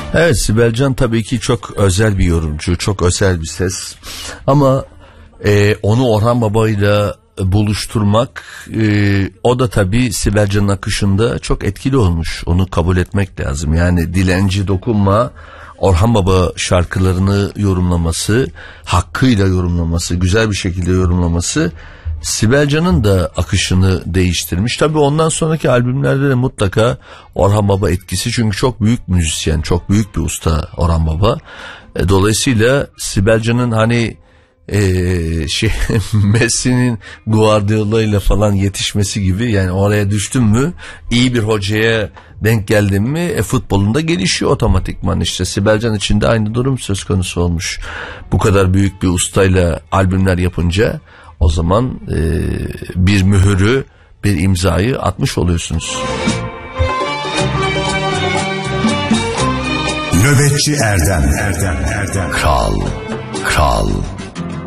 Evet, Sibel Can tabii ki çok özel bir yorumcu, çok özel bir ses. Ama onu Orhan Baba'yla buluşturmak, o da tabii Sibel Can'ın akışında çok etkili olmuş. Onu kabul etmek lazım. Yani Dilenci Dokunma, Orhan Baba şarkılarını yorumlaması, hakkıyla yorumlaması, güzel bir şekilde yorumlaması Sibel Can'ın da akışını değiştirmiş. Tabii ondan sonraki albümlerde de mutlaka Orhan Baba etkisi, çünkü çok büyük müzisyen, çok büyük bir usta Orhan Baba. Dolayısıyla Sibel Can'ın hani Messi'nin Guardiola ile falan yetişmesi gibi, yani oraya düştün mü, iyi bir hocaya denk geldin mi futbolunda gelişiyor otomatikman. İşte Sibel Can için de aynı durum söz konusu olmuş. Bu kadar büyük bir ustayla albümler yapınca o zaman bir mühürü, bir imzayı atmış oluyorsunuz. Nöbetçi Erdem. Kral.